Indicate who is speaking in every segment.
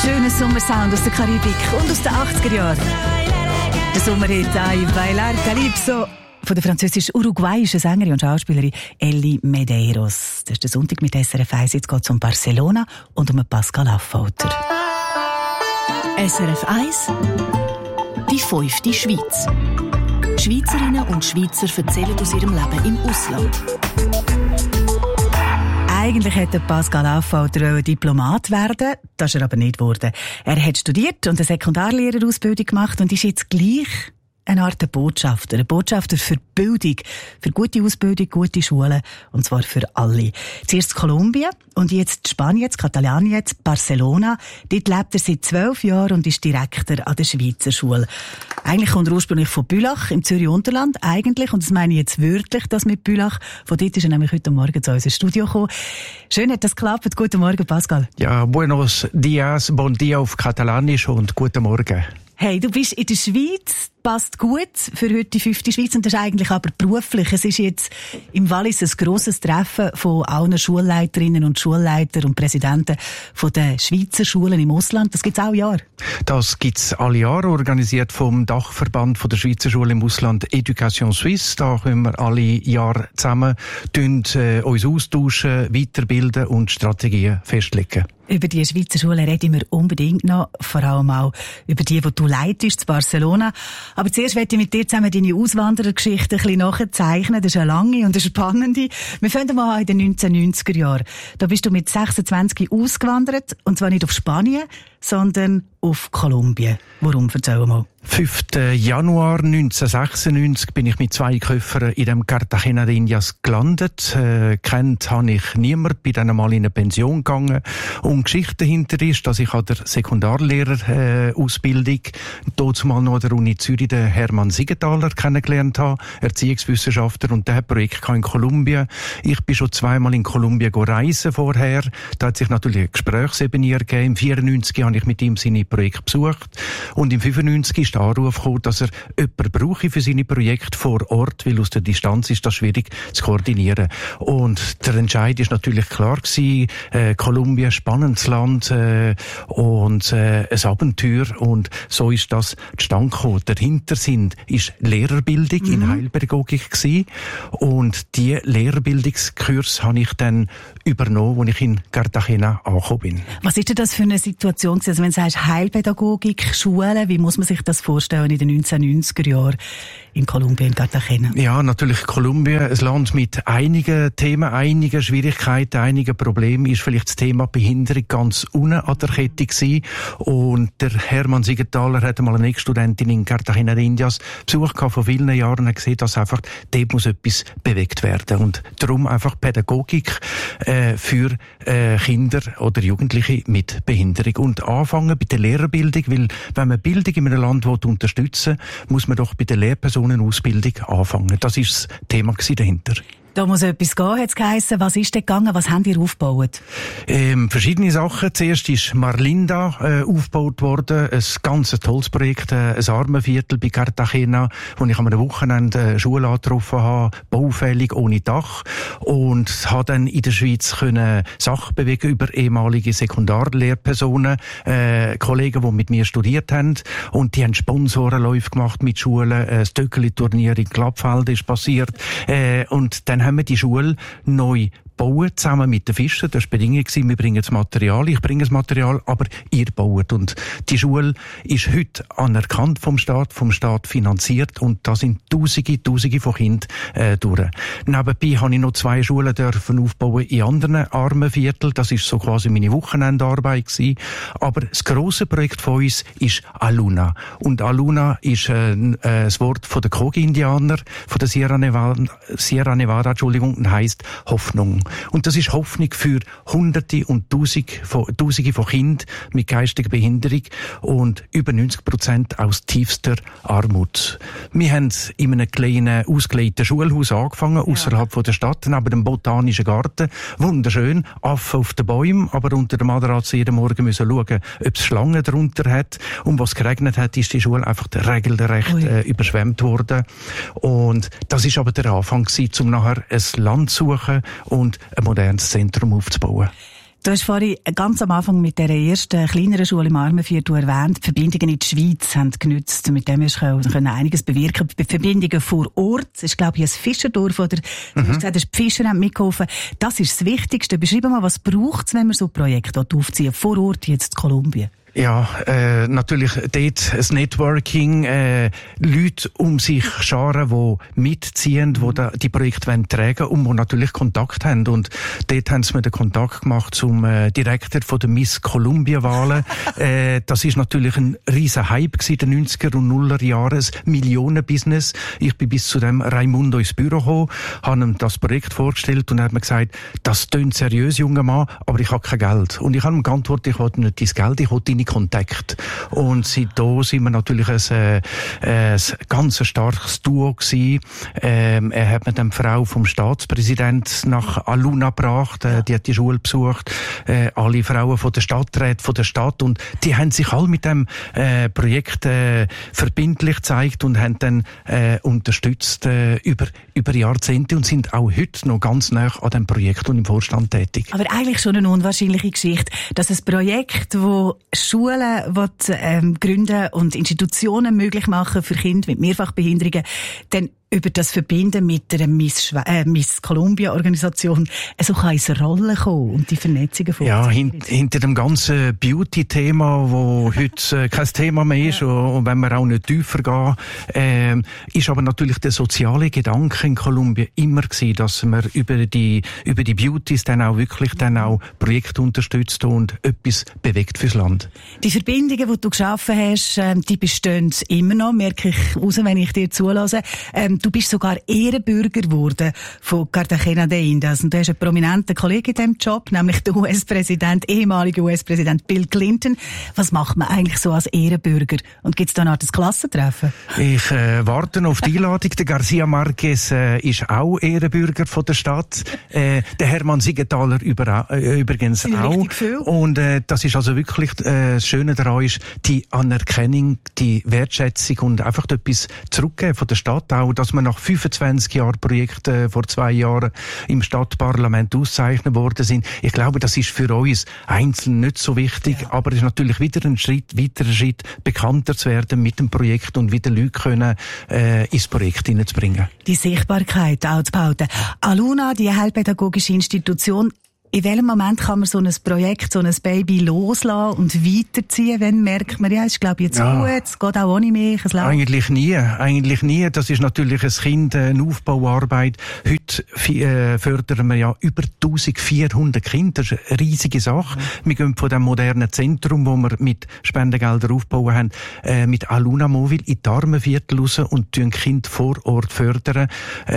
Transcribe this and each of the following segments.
Speaker 1: schöner Sommersound aus der Karibik und aus den 80er Jahren. Der Sommerhit «Ay bailar Calypso» von der französisch-uruguayischen Sängerin und Schauspielerin Elli Medeiros. Das ist der Sonntag mit SRF 1. Jetzt geht es um Barcelona und um Pascal Affolter.
Speaker 2: SRF 1 Die 5. Schweiz. Schweizerinnen und Schweizer erzählen aus ihrem Leben im Ausland.
Speaker 1: Eigentlich hätte Pascal Affolter Diplomat werden, das ist er aber nicht geworden. Er hat studiert und eine Sekundarlehrerausbildung gemacht und ist jetzt gleich eine Art Botschafter. Ein Botschafter für Bildung, für gute Ausbildung, gute Schulen, und zwar für alle. Zuerst Kolumbien und jetzt Spanien, Katalonien, Barcelona. Dort lebt er seit 12 Jahren und ist Direktor an der Schweizer Schule. Eigentlich kommt er ursprünglich von Bülach im Zürich Unterland. Eigentlich, und das meine ich jetzt wörtlich, das mit Bülach. Von dort ist er nämlich heute Morgen zu unserem Studio gekommen. Schön, hat das geklappt. Guten Morgen, Pascal.
Speaker 3: Ja, buenos dias, bon dia auf Katalanisch und guten Morgen.
Speaker 1: Hey, du bist in der Schweiz, passt gut für heute die 5. Schweiz, und das ist eigentlich aber beruflich. Es ist jetzt im Wallis ein grosses Treffen von allen Schulleiterinnen und Schulleitern und Präsidenten von den Schweizer Schulen im Ausland. Das gibt's auch Jahr. Das gibt's alle Jahre, organisiert vom Dachverband von der Schweizer Schule im Ausland Education Suisse. Da können wir alle Jahre zusammen uns austauschen, weiterbilden und Strategien festlegen. Über die Schweizer Schule reden wir unbedingt noch, vor allem auch über die du leitest, zu Barcelona. Aber zuerst möchte ich mit dir zusammen deine Auswanderergeschichte ein bisschen nachzeichnen. Das ist eine lange und eine spannende. Wir fangen mal an in den 1990er Jahren. Da bist du mit 26 ausgewandert, und zwar nicht auf Spanien, sondern auf Kolumbien. Warum? Erzähl mal. 5. Januar 1996 bin ich mit 2 Koffern in dem Cartagena de Indias gelandet. Kennt habe ich niemand, bin dann einmal in eine Pension gegangen. Und Geschichte dahinter ist, dass ich an der Sekundarlehrerausbildung dort mal noch an der Uni Zürich den Hermann Siegenthaler kennengelernt habe, Erziehungswissenschaftler, und der hat Projekt in Kolumbien. Ich bin schon 2-mal in Kolumbien reisen vorher. Da hat sich natürlich eine Gesprächsebene ergeben. Im 94 habe ich mit ihm seine Projekte besucht. Und im 95 ist der Anruf gekommen, dass er jemanden brauche für seine Projekte vor Ort, weil aus der Distanz ist das schwierig zu koordinieren. Und der Entscheid ist natürlich klar gewesen, Kolumbien, spannendes Land und ein Abenteuer, und so ist das zustande gekommen. Der Hintersinn ist Lehrerbildung in Heilpädagogik gewesen, und die Lehrerbildungskurs habe ich dann übernommen, als ich in Cartagena angekommen bin. Was ist denn das für eine Situation? Also wenn du sagst Heilpädagogik, Schulen, wie muss man sich das vorstellen in den 1990er Jahren in Kolumbien, in Cartagena? Ja, natürlich Kolumbien, ein Land mit einigen Themen, einigen Schwierigkeiten, einigen Problemen, ist vielleicht das Thema Behinderung ganz unten an der Kette gewesen. Und der Hermann Siegenthaler hat einmal eine Ex-Studentin in Cartagena de Indias besucht vor vielen Jahren und hat gesehen, dass einfach dort muss etwas bewegt werden. Und darum einfach Pädagogik für Kinder oder Jugendliche mit Behinderung. Und anfangen bei der Lehrerbildung, weil wenn man Bildung in einem Land unterstützen will, muss man doch bei der Lehrpersonenausbildung anfangen. Das ist das Thema dahinter. Da muss etwas gehen, hat es geheissen. Was ist denn gegangen? Was habt ihr aufgebaut? Verschiedene Sachen. Zuerst ist Marlinda aufgebaut worden. Ein ganz tolles Projekt, ein Armenviertel bei Cartagena, wo ich am Wochenende eine Schule angetroffen habe, baufällig, ohne Dach. Und habe dann in der Schweiz Sachen bewegen über ehemalige Sekundarlehrpersonen, Kollegen, die mit mir studiert haben. Und die haben Sponsorenläufe gemacht mit Schulen. Das Töckeli-Turnier in Glattfeld ist passiert. Und dann haben wir die Schule neu bauen, zusammen mit den Fischen. Das war die Bedingung, wir bringen das Material, ich bringe das Material, aber ihr baut. Und die Schule ist heute anerkannt vom Staat finanziert, und da sind Tausende von Kindern durch. Nebenbei habe ich noch 2 Schulen dürfen aufbauen in anderen Armenvierteln. Das ist so quasi meine Wochenendarbeit gewesen. Aber das grosse Projekt von uns ist Aluna. Und Aluna ist das Wort von den Kogi-Indianer, von der Sierra Nevada, und heisst Hoffnung. Und das ist Hoffnung für Hunderte und Tausende von Kindern mit geistiger Behinderung und über 90% aus tiefster Armut. Wir haben in einem kleinen, ausgelegten Schulhaus angefangen, außerhalb von der Stadt, neben dem Botanischen Garten. Wunderschön, Affen auf den Bäumen, aber unter der Matratze jeden Morgen müssen schauen, ob es Schlangen darunter hat. Und was geregnet hat, ist die Schule einfach regelrecht überschwemmt worden. Und das ist aber der Anfang gewesen, um nachher ein Land zu suchen und ein modernes Zentrum aufzubauen.
Speaker 4: Du hast vorhin ganz am Anfang mit der ersten kleineren Schule im Armenviertel erwähnt, die Verbindungen in die Schweiz haben genützt. Mit dem können einiges bewirken. Die Verbindungen vor Ort, das ist, glaube ich, ein Fischerdorf, oder du hast gesagt, die Fischer haben mitgeholfen. Das ist das Wichtigste. Beschreib mal, was braucht es, wenn man so ein Projekt aufziehen, vor Ort jetzt in Kolumbien?
Speaker 1: Ja, natürlich dort das Networking, Leute um sich scharen, die mitziehen, die die Projekte tragen wollen und die natürlich Kontakt haben. Und dort haben sie mir den Kontakt gemacht zum Direktor von der Miss Columbia-Wahlen. Das ist natürlich ein riesen Hype gewesen, den 90er und 0er Jahren, ein Millionenbusiness. Ich bin bis zu dem Raimundo ins Büro gekommen, habe ihm das Projekt vorgestellt und er hat mir gesagt, das tönt seriös, junger Mann, aber ich habe kein Geld. Und ich habe ihm geantwortet, ich will nicht dein Geld, ich will deine Kontakt. Und seitdem sind wir natürlich ein ganz starkes Duo gewesen. Er hat mit der Frau vom Staatspräsident nach Aluna gebracht, die hat die Schule besucht, alle Frauen von der Stadträte von der Stadt, und die haben sich alle mit dem Projekt verbindlich gezeigt und haben dann unterstützt über Jahrzehnte und sind auch heute noch ganz nah an dem Projekt und im Vorstand tätig.
Speaker 4: Aber eigentlich schon eine unwahrscheinliche Geschichte, dass ein Projekt, wo Schulen gründen und Institutionen möglich machen für Kinder mit Mehrfachbehinderungen, dann über das Verbinden mit der Miss Columbia-Organisation so kann ins Rollen kommen und die Vernetzungen von.
Speaker 1: Ja, hinter dem ganzen Beauty-Thema, wo heute kein Thema mehr ist, und wenn wir auch nicht tiefer gehen, ist aber natürlich der soziale Gedanke in Kolumbien immer gewesen, dass man über die Beauties dann auch wirklich Projekte unterstützt und etwas bewegt fürs Land.
Speaker 4: Die Verbindungen, die du geschaffen hast, die bestehen immer noch, merke ich raus, wenn ich dir zulasse. Du bist sogar Ehrenbürger geworden von Cartagena de Indias. Und du hast einen prominenten Kollegen in diesem Job, nämlich der ehemalige US-Präsident Bill Clinton. Was macht man eigentlich so als Ehrenbürger? Und gibt es da noch ein Klassentreffen?
Speaker 1: Ich warte auf die Einladung. Der Garcia Marquez ist auch Ehrenbürger von der Stadt. Der Hermann Siegenthaler übrigens auch. Und das ist also wirklich das Schöne daran ist, die Anerkennung, die Wertschätzung und einfach etwas zurückgeben von der Stadt auch, dass wir nach 25 Jahren Projekt vor 2 Jahren im Stadtparlament auszeichnet worden sind. Ich glaube, das ist für uns einzeln nicht so wichtig, aber es ist natürlich wieder ein weiterer Schritt, bekannter zu werden mit dem Projekt und wieder Leute können ins Projekt hineinzubringen.
Speaker 4: Die Sichtbarkeit auch zu behalten. Aluna, die heilpädagogische Institution, in welchem Moment kann man so ein Projekt, so ein Baby loslassen und weiterziehen? Wenn merkt man, ja, es ist, glaube ich, jetzt gut, es geht auch ohne mich.
Speaker 1: Eigentlich nie. Das ist natürlich ein Kind, eine Aufbauarbeit. Heute fördern wir ja über 1400 Kinder. Das ist eine riesige Sache. Wir gehen von dem modernen Zentrum, wo wir mit Spendengeldern aufbauen haben, mit Aluna Mobile in die Armenviertel raus und Kinder vor Ort fördern.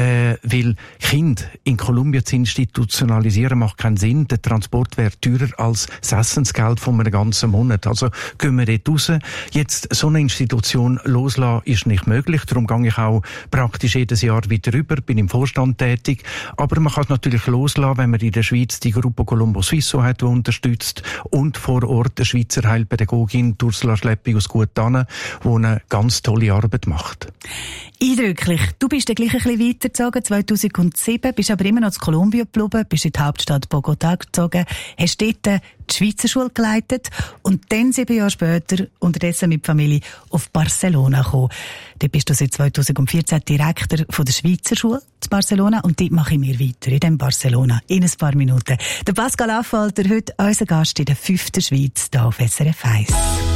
Speaker 1: Weil Kinder in Kolumbien zu institutionalisieren macht keinen Sinn. Der Transport wäre teurer als das Essensgeld von einem ganzen Monat. Also gehen wir dort raus. Jetzt so eine Institution loslassen ist nicht möglich. Darum gehe ich auch praktisch jedes Jahr wieder rüber, bin im Vorstand tätig. Aber man kann es natürlich loslassen, wenn man in der Schweiz die Gruppe Colombo Suisso hat, die unterstützt, und vor Ort eine Schweizer Heilpädagogin, Ursula Schleppi aus Gutane, die eine ganz tolle Arbeit macht.
Speaker 4: Eindrücklich. Du bist dann gleich ein bisschen weitergezogen, 2007, bist aber immer noch in Kolumbien geblieben, bist in die Hauptstadt Bogotá gezogen, hast dort die Schweizer Schule geleitet und dann 7 Jahre später unterdessen mit Familie auf Barcelona gekommen. Dort bist du seit 2014 Direktor von der Schweizer Schule in Barcelona und dort mache ich mir weiter, in dem Barcelona, in ein paar Minuten. Der Pascal Affolter, heute unser Gast in der 5. Schweiz, hier auf SRF 1.